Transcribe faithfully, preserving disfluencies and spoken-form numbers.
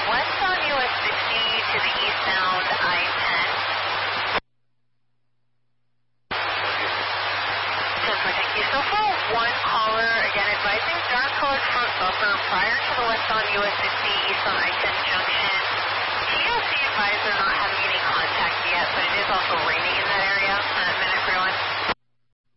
west on U S sixty to the eastbound I ten. ten four, thank you. So for one caller, again, advising dark colored front bumper prior to the west on U S sixty, east on I ten junction.